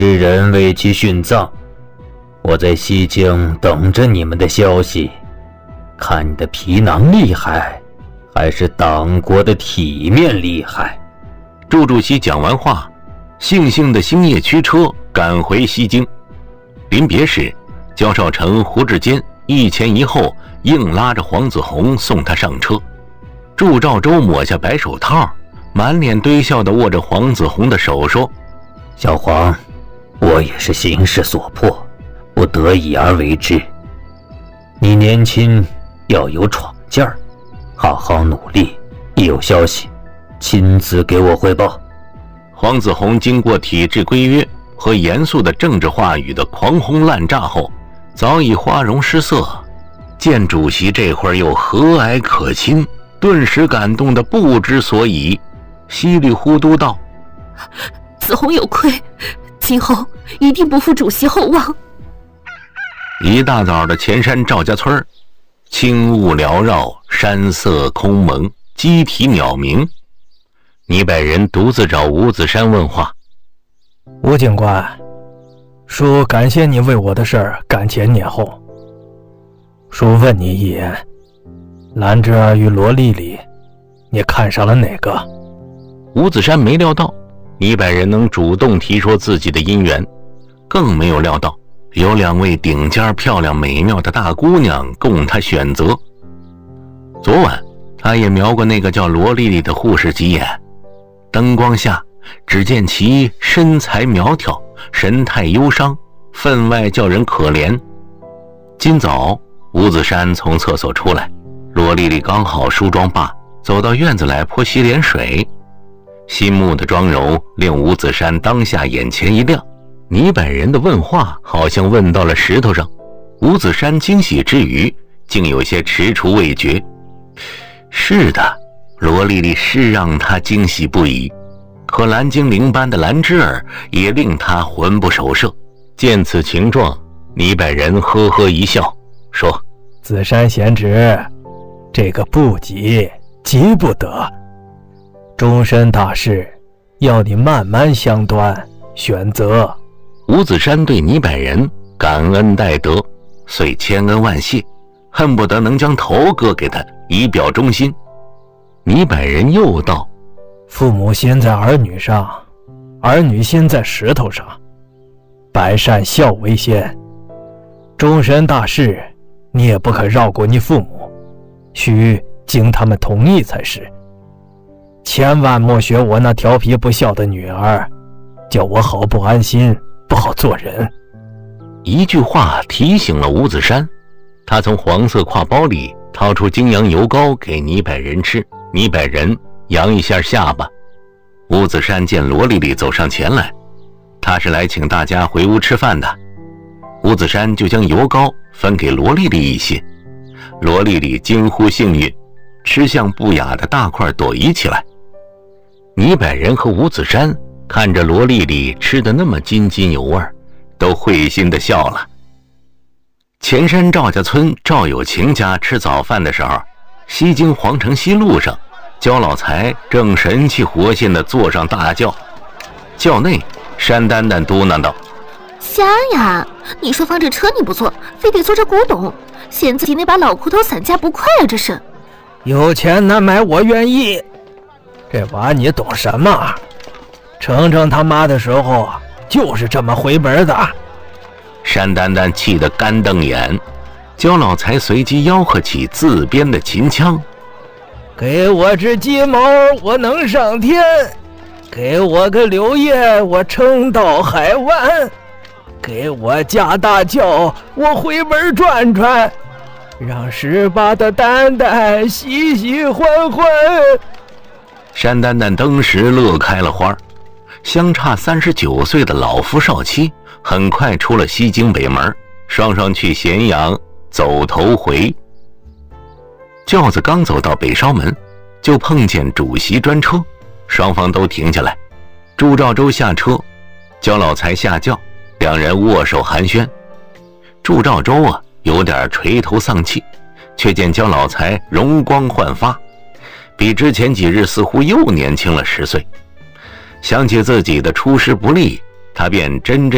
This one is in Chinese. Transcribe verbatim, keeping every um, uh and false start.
使人为其殉葬。我在西京等着你们的消息，看你的皮囊厉害，还是党国的体面厉害。 祝主席讲完话，悻悻的星夜驱车赶回西京。临别时，焦少成、胡志坚一前一后硬拉着黄子弘送他上车。祝兆周抹下白手套，满脸堆笑地握着黄子弘的手说： 小黄，我也是形势所迫，不得已而为之。你年轻要有闯劲儿，好好努力，一有消息亲自给我汇报。 黄子弘经过体制规约和严肃的政治话语的狂轰滥炸后，早已花容失色，见主席这会儿又和蔼可亲，顿时感动得不知所以，稀里糊涂道： 子弘有愧，今后一定不负主席厚望。 一大早的前山赵家村，轻雾缭绕，山色空蒙，鸡啼鸟鸣。倪百人独自找吴子山问话： 吴警官，叔感谢你为我的事儿赶前撵后。叔问你一言，兰芝儿与罗丽丽，你看上了哪个？ 吴子山没料到倪百人能主动提说自己的姻缘，更没有料到有两位顶尖漂亮美妙的大姑娘供他选择。昨晚他也瞄过那个叫罗丽丽的护士几眼，灯光下只见其身材苗条，神态忧伤，分外叫人可怜。今早吴子山从厕所出来，罗丽丽刚好梳妆罢，走到院子来泼洗脸水。心目的妆容令吴子山当下眼前一亮，倪百人的问话好像问到了石头上。吴子山惊喜之余，竟有些踟蹰未决。是的，罗丽丽是让他惊喜不已，可蓝精灵般的兰芝儿也令他魂不守舍。见此情状，倪百人呵呵一笑，说： 子山贤侄，这个不急，急不得。终身大事，要你慢慢相端选择。 吴子山对倪百人感恩戴德，遂千恩万谢，恨不得能将头割给他以表忠心。倪百人又道： 父母心在儿女上，儿女心在石头上，百善孝为先。终身大事，你也不可绕过你父母，须经他们同意才是。千万莫学我那调皮不孝的女儿，叫我好不安心，不好做人。 一句话提醒了吴子山，他从黄色挎包里掏出精羊油膏给倪百人吃，倪百人扬一下下巴。吴子山见罗丽丽走上前来，他是来请大家回屋吃饭的，吴子山就将油膏分给罗丽丽一些。罗丽丽惊呼幸运，吃相不雅的大块朵颐起来。倪百人和吴子山看着罗丽丽吃得那么津津有味，都会心地笑了。前山赵家村赵有情家吃早饭的时候，西京皇城西路上，焦老财正神气活现地坐上大轿。轿内，山丹丹嘟囔道： 香呀，你说放这车你不坐，非得坐这古董，嫌自己那把老裤头散架不快啊，这是。 有钱难买我愿意，这娃你懂什么？程程他妈的时候就是这么回门的。 山丹丹气得干瞪眼，焦老财随即吆喝起自编的秦腔： 给我只鸡毛我能上天，给我个柳叶我撑到海湾，给我驾大轿我回门转转，让十八的蛋蛋喜喜欢欢。 山丹丹当时乐开了花，相差三十九岁的老夫少妻很快出了西京北门，双双去咸阳走头回。轿子刚走到北稍门，就碰见主席专车，双方都停下来。祝兆周下车，焦老财下轿，两人握手寒暄。祝兆周啊，有点垂头丧气，却见焦老财容光焕发，比之前几日似乎又年轻了十岁。想起自己的出师不利，他便真真